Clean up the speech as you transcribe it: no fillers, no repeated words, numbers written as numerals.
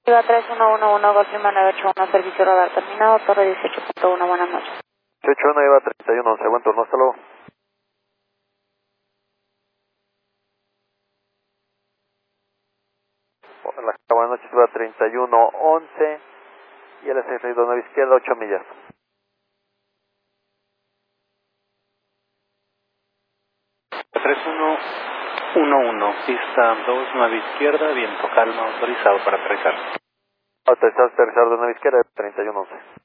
Iba 3111, Golf Lima 981, servicio radar terminado, torre 18.1, buenas noches. 18.1 iba 3111, buen turno, hasta luego. Hola, buenas noches, iba 3111 y el S629 izquierda, 8 millas. 3111, pista 2, 9 izquierda, viento calma, autorizado para aterrizar. Autorizado, aterrizar de 9 izquierda, 3111.